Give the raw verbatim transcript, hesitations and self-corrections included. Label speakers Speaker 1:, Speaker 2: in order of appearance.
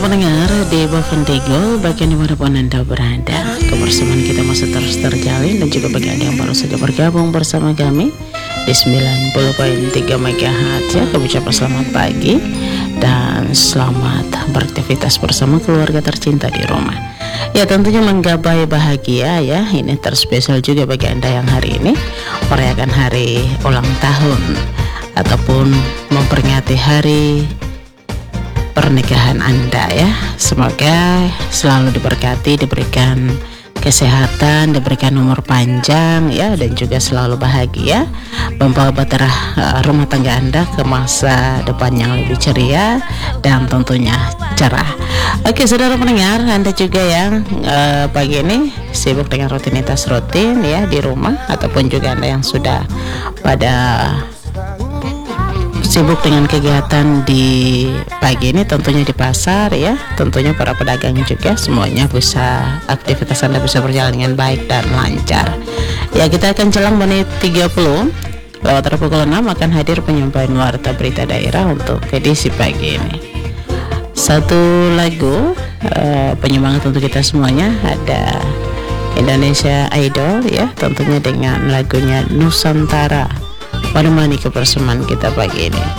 Speaker 1: Pendengar di Bavendego, bagian dimanapun Anda berada, kebersamaan kita masih terus terjalin. Dan juga bagi Anda yang baru saja bergabung bersama kami di sembilan puluh koma tiga megahertz ya, kami ucapkan selamat pagi dan selamat beraktivitas bersama keluarga tercinta di rumah. Ya, tentunya menggapai bahagia ya. Ini terspesial juga bagi Anda yang hari ini merayakan hari ulang tahun ataupun memperingati hari pernikahan Anda ya. Semoga selalu diberkati, diberikan kesehatan, diberikan umur panjang ya, dan juga selalu bahagia, membawa bahtera uh, rumah tangga Anda ke masa depan yang lebih ceria dan tentunya cerah. Oke, saudara pendengar, Anda juga yang uh, pagi ini sibuk dengan rutinitas rutin ya di rumah, ataupun juga Anda yang sudah pada sibuk dengan kegiatan di pagi ini, tentunya di pasar ya, tentunya para pedagang juga semuanya bisa, aktivitas Anda bisa berjalan dengan baik dan lancar. Ya, kita akan jelang menit tiga puluh lewat pukul enam akan hadir penyampaian warta berita daerah untuk edisi pagi ini. Satu lagu uh, penyemangat untuk kita semuanya, ada Indonesia Idol ya, tentunya dengan lagunya Nusantara menemani kebersamaan kita pagi ini.